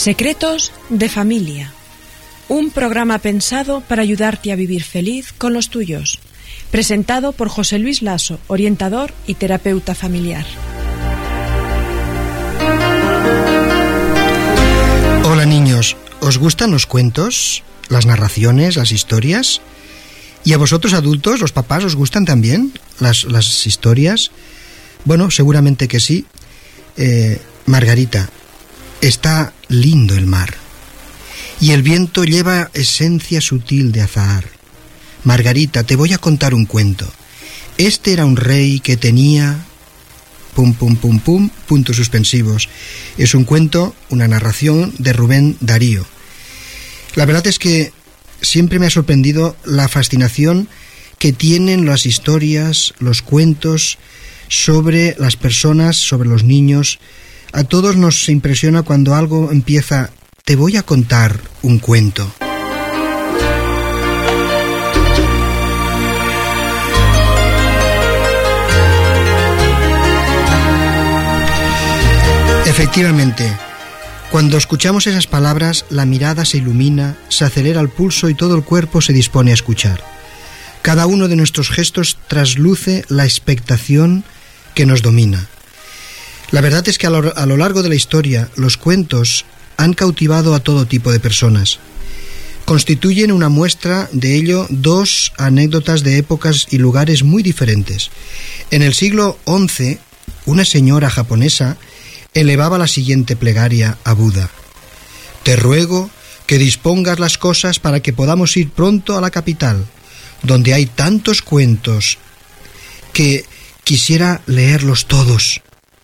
Secretos de familia. Un programa pensado para ayudarte a vivir feliz con los tuyos. Presentado por José Luis Lasso, orientador y terapeuta familiar. Hola niños, ¿os gustan los cuentos, las narraciones, las historias? ¿Y a vosotros adultos, los papás, os gustan también las historias? Bueno, seguramente que sí. Margarita, está lindo el mar y el viento lleva esencia sutil de azahar. Margarita, te voy a contar un cuento. Este era un rey que tenía... puntos suspensivos. Es un cuento, una narración de Rubén Darío. La verdad es que siempre me ha sorprendido la fascinación que tienen las historias, los cuentos sobre las personas, sobre los niños. A todos nos impresiona cuando algo empieza, te voy a contar un cuento. Efectivamente, cuando escuchamos esas palabras, la mirada se ilumina, se acelera el pulso y todo el cuerpo se dispone a escuchar. Cada uno de nuestros gestos trasluce la expectación que nos domina. La verdad es que a lo largo de la historia, los cuentos han cautivado a todo tipo de personas. Constituyen una muestra de ello dos anécdotas de épocas y lugares muy diferentes. En el siglo XI, una señora japonesa elevaba la siguiente plegaria a Buda: te ruego que dispongas las cosas para que podamos ir pronto a la capital, donde hay tantos cuentos que quisiera leerlos todos.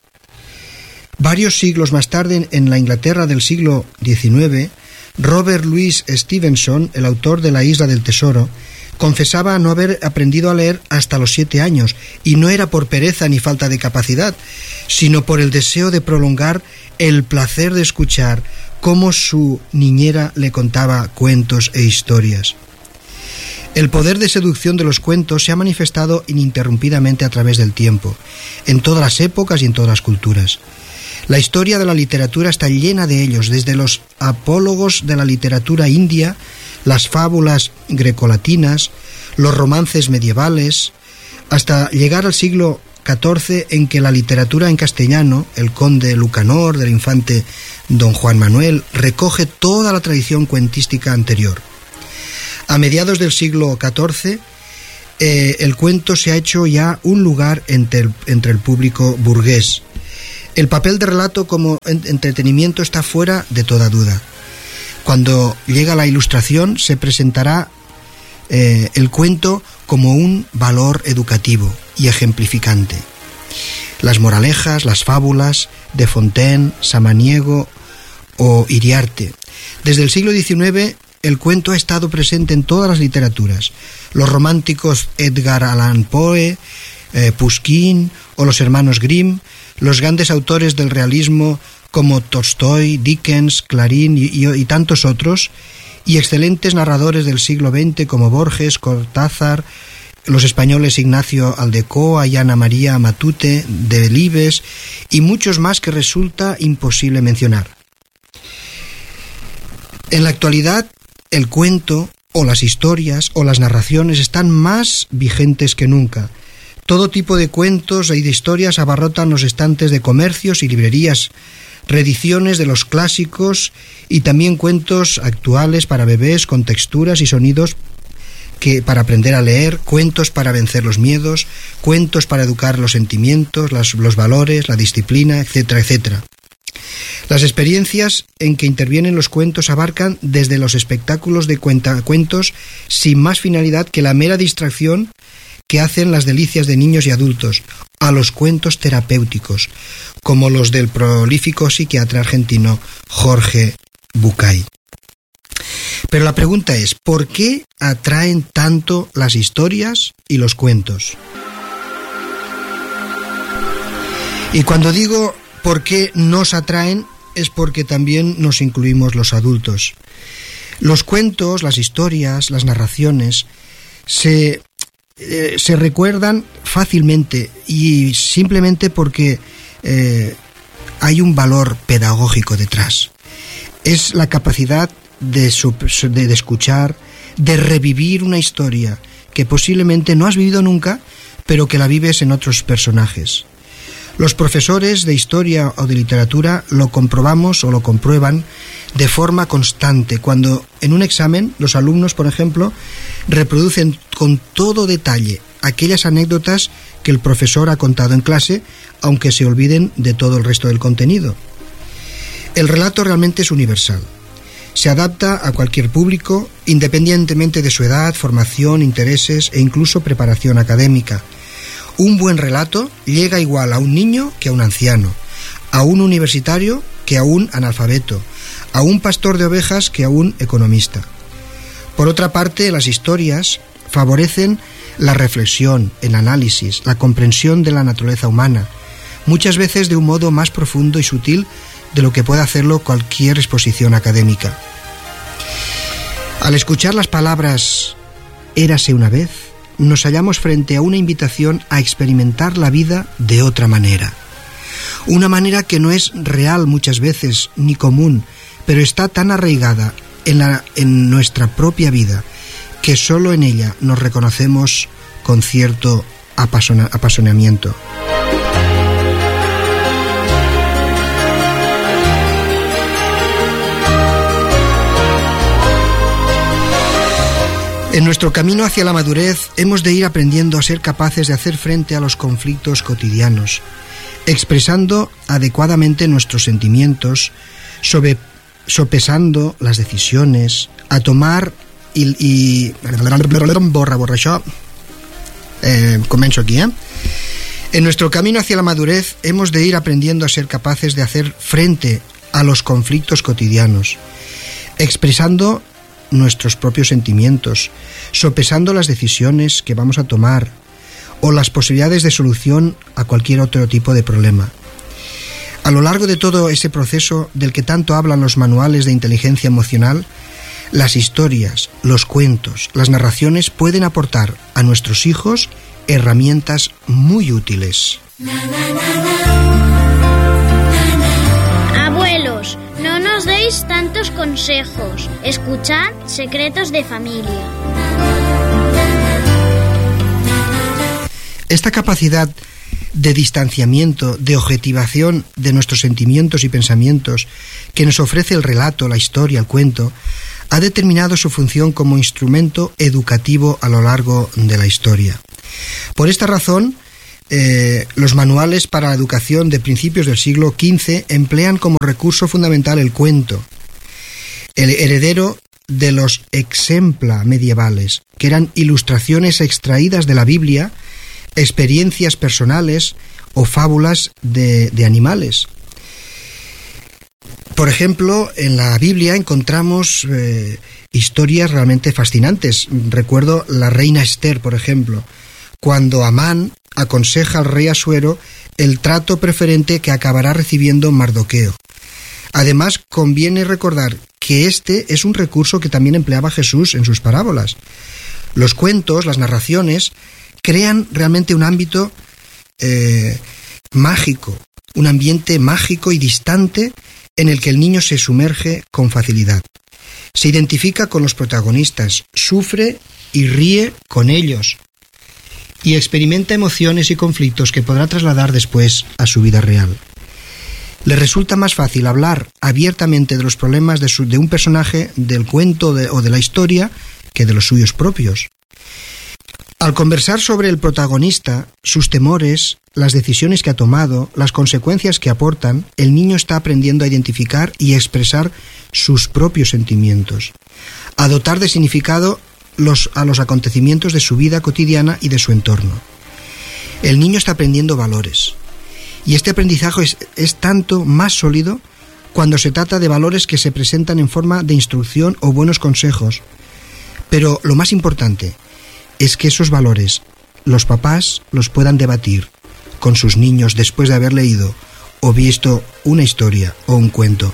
Varios siglos más tarde, en la Inglaterra del siglo XIX, Robert Louis Stevenson, el autor de La Isla del Tesoro, confesaba no haber aprendido a leer hasta los 7 años, y no era por pereza ni falta de capacidad, sino por el deseo de prolongar el placer de escuchar cómo su niñera le contaba cuentos e historias. El poder de seducción de los cuentos se ha manifestado ininterrumpidamente a través del tiempo, en todas las épocas y en todas las culturas. La historia de la literatura está llena de ellos, desde los apólogos de la literatura india, las fábulas grecolatinas, los romances medievales, hasta llegar al siglo XIV, en que la literatura en castellano, el conde Lucanor del infante don Juan Manuel, recoge toda la tradición cuentística anterior. A mediados del siglo XIV, el cuento se ha hecho ya un lugar entre el público burgués. El papel de relato como entretenimiento está fuera de toda duda. Cuando llega la Ilustración, se presentará el cuento como un valor educativo y ejemplificante. Las moralejas, las fábulas de Fontaine, Samaniego o Iriarte. Desde el siglo XIX, el cuento ha estado presente en todas las literaturas. Los románticos Edgar Allan Poe, Pushkin o los hermanos Grimm, los grandes autores del realismo como Tolstoy, Dickens, Clarín y tantos otros, y excelentes narradores del siglo XX como Borges, Cortázar, los españoles Ignacio Aldecoa y Ana María Matute, Delibes y muchos más que resulta imposible mencionar. En la actualidad, el cuento o las historias o las narraciones están más vigentes que nunca. Todo tipo de cuentos y de historias abarrotan los estantes de comercios y librerías, reediciones de los clásicos y también cuentos actuales para bebés con texturas y sonidos para aprender a leer, cuentos para vencer los miedos, cuentos para educar los sentimientos, los valores, la disciplina, etcétera, etcétera. Las experiencias en que intervienen los cuentos abarcan desde los espectáculos de cuentacuentos sin más finalidad que la mera distracción que hacen las delicias de niños y adultos, a los cuentos terapéuticos, como los del prolífico psiquiatra argentino Jorge Bucay. Pero la pregunta es, ¿por qué atraen tanto las historias y los cuentos? Y cuando digo por qué nos atraen, es porque también nos incluimos los adultos. Los cuentos, las historias, las narraciones se recuerdan fácilmente y simplemente porque hay un valor pedagógico detrás. Es la capacidad de escuchar, de revivir una historia que posiblemente no has vivido nunca, pero que la vives en otros personajes. Los profesores de historia o de literatura lo comprobamos o lo comprueban de forma constante. Cuando en un examen los alumnos, por ejemplo, reproducen con todo detalle aquellas anécdotas que el profesor ha contado en clase, aunque se olviden de todo el resto del contenido. El relato realmente es universal. Se adapta a cualquier público, independientemente de su edad, formación, intereses e incluso preparación académica. Un buen relato llega igual a un niño que a un anciano, a un universitario que a un analfabeto, a un pastor de ovejas que a un economista. Por otra parte, las historias favorecen la reflexión, el análisis, la comprensión de la naturaleza humana, muchas veces de un modo más profundo y sutil de lo que puede hacerlo cualquier exposición académica. Al escuchar las palabras «érase una vez», nos hallamos frente a una invitación a experimentar la vida de otra manera. Una manera que no es real muchas veces, ni común, pero está tan arraigada en nuestra propia vida que solo en ella nos reconocemos con cierto apasionamiento. En nuestro camino hacia la madurez hemos de ir aprendiendo a ser capaces de hacer frente a los conflictos cotidianos, expresando adecuadamente nuestros sentimientos, sopesando las decisiones, a tomar començo aquí, En nuestro camino hacia la madurez hemos de ir aprendiendo a ser capaces de hacer frente a los conflictos cotidianos, expresando nuestros propios sentimientos, sopesando las decisiones que vamos a tomar o las posibilidades de solución a cualquier otro tipo de problema. A lo largo de todo ese proceso del que tanto hablan los manuales de inteligencia emocional, las historias, los cuentos, las narraciones pueden aportar a nuestros hijos herramientas muy útiles. Abuelos, no nos deis tantos consejos. Escuchad Secretos de Familia. Esta capacidad de distanciamiento, de objetivación de nuestros sentimientos y pensamientos que nos ofrece el relato, la historia, el cuento, ha determinado su función como instrumento educativo a lo largo de la historia. Por esta razón, los manuales para la educación de principios del siglo XV emplean como recurso fundamental el cuento, el heredero de los exempla medievales, que eran ilustraciones extraídas de la Biblia, experiencias personales o fábulas de animales. Por ejemplo, en la Biblia encontramos historias realmente fascinantes. Recuerdo la reina Esther, por ejemplo, cuando Amán aconseja al rey Asuero el trato preferente que acabará recibiendo Mardoqueo. Además, conviene recordar que este es un recurso que también empleaba Jesús en sus parábolas. Los cuentos, las narraciones, crean realmente un ámbito mágico, un ambiente mágico y distante en el que el niño se sumerge con facilidad. Se identifica con los protagonistas, sufre y ríe con ellos y experimenta emociones y conflictos que podrá trasladar después a su vida real. Le resulta más fácil hablar abiertamente de los problemas de un personaje del cuento o de la historia que de los suyos propios. Al conversar sobre el protagonista, sus temores, las decisiones que ha tomado, las consecuencias que aportan, el niño está aprendiendo a identificar y expresar sus propios sentimientos, a dotar de significado a los acontecimientos de su vida cotidiana y de su entorno. El niño está aprendiendo valores, y este aprendizaje es tanto más sólido cuando se trata de valores que se presentan en forma de instrucción o buenos consejos. Pero lo más importante es que esos valores los papás los puedan debatir con sus niños después de haber leído o visto una historia o un cuento.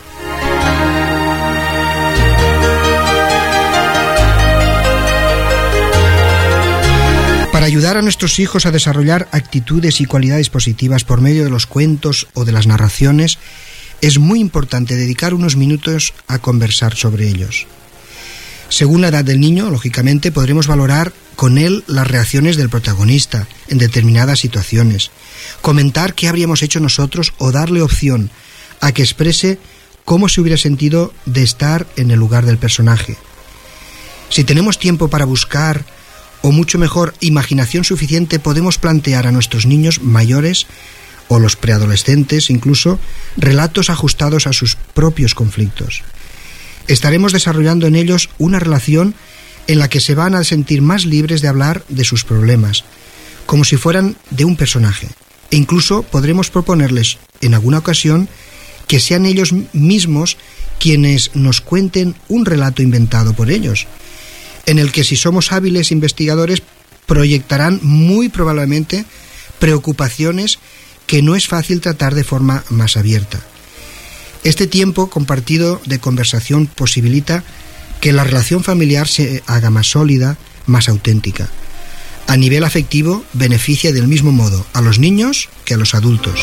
Para ayudar a nuestros hijos a desarrollar actitudes y cualidades positivas por medio de los cuentos o de las narraciones, es muy importante dedicar unos minutos a conversar sobre ellos. Según la edad del niño, lógicamente, podremos valorar con él las reacciones del protagonista en determinadas situaciones, comentar qué habríamos hecho nosotros o darle opción a que exprese cómo se hubiera sentido de estar en el lugar del personaje. Si tenemos tiempo para buscar, o mucho mejor, imaginación suficiente, podemos plantear a nuestros niños mayores o los preadolescentes incluso relatos ajustados a sus propios conflictos. Estaremos desarrollando en ellos una relación en la que se van a sentir más libres de hablar de sus problemas, como si fueran de un personaje. E incluso podremos proponerles en alguna ocasión que sean ellos mismos quienes nos cuenten un relato inventado por ellos, en el que, si somos hábiles investigadores, proyectarán muy probablemente preocupaciones que no es fácil tratar de forma más abierta. Este tiempo compartido de conversación posibilita que la relación familiar se haga más sólida, más auténtica. A nivel afectivo, beneficia del mismo modo a los niños que a los adultos.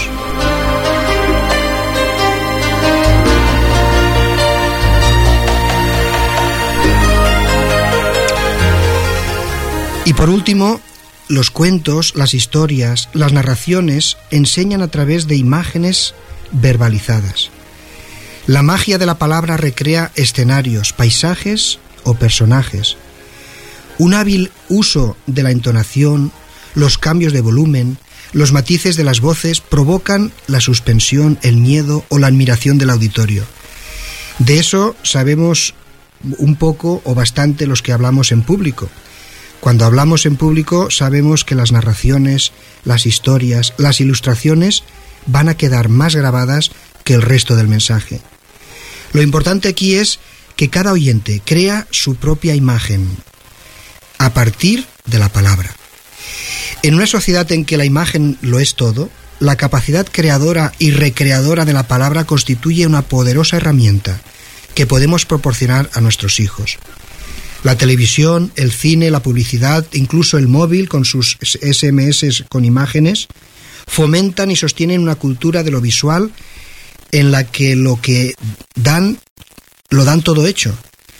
Y por último, los cuentos, las historias, las narraciones enseñan a través de imágenes verbalizadas. La magia de la palabra recrea escenarios, paisajes o personajes. Un hábil uso de la entonación, los cambios de volumen, los matices de las voces provocan la suspensión, el miedo o la admiración del auditorio. De eso sabemos un poco o bastante los que hablamos en público. Cuando hablamos en público sabemos que las narraciones, las historias, las ilustraciones van a quedar más grabadas que el resto del mensaje. Lo importante aquí es que cada oyente crea su propia imagen a partir de la palabra. En una sociedad en que la imagen lo es todo, la capacidad creadora y recreadora de la palabra constituye una poderosa herramienta que podemos proporcionar a nuestros hijos. La televisión, el cine, la publicidad, incluso el móvil con sus SMS con imágenes, fomentan y sostienen una cultura de lo visual en la que lo que dan, lo dan todo hecho.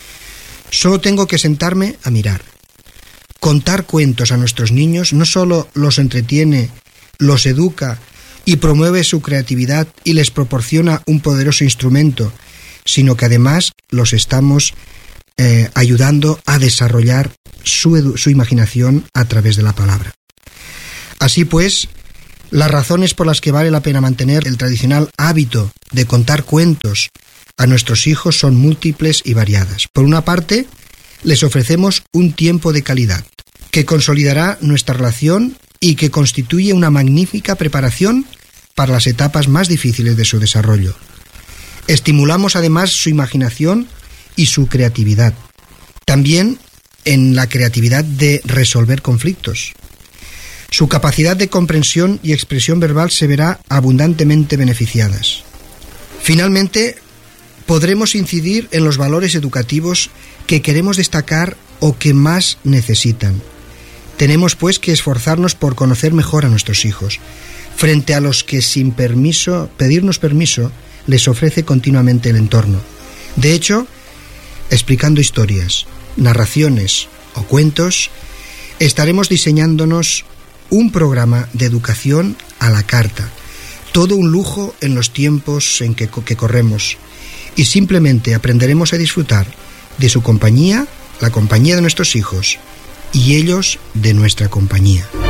Solo tengo que sentarme a mirar. Contar cuentos a nuestros niños no solo los entretiene, los educa y promueve su creatividad y les proporciona un poderoso instrumento, sino que además los estamos ayudando a desarrollar su imaginación a través de la palabra. Así pues, las razones por las que vale la pena mantener el tradicional hábito de contar cuentos a nuestros hijos son múltiples y variadas. Por una parte, les ofrecemos un tiempo de calidad que consolidará nuestra relación y que constituye una magnífica preparación para las etapas más difíciles de su desarrollo. Estimulamos además su imaginación y su creatividad. También en la creatividad de resolver conflictos. Su capacidad de comprensión y expresión verbal se verá abundantemente beneficiadas. Finalmente, podremos incidir en los valores educativos que queremos destacar o que más necesitan. Tenemos pues que esforzarnos por conocer mejor a nuestros hijos, frente a los que sin pedirnos permiso, les ofrece continuamente el entorno. De hecho, explicando historias, narraciones o cuentos, estaremos diseñándonos un programa de educación a la carta, todo un lujo en los tiempos en que corremos, y simplemente aprenderemos a disfrutar de su compañía, la compañía de nuestros hijos, y ellos de nuestra compañía.